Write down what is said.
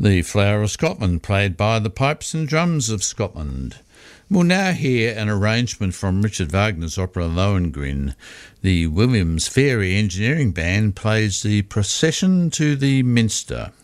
The Flower of Scotland, played by the Pipes and Drums of Scotland. We'll now hear an arrangement from Richard Wagner's opera Lohengrin. The Williams Fairey Engineering Band plays the Procession to the Minster.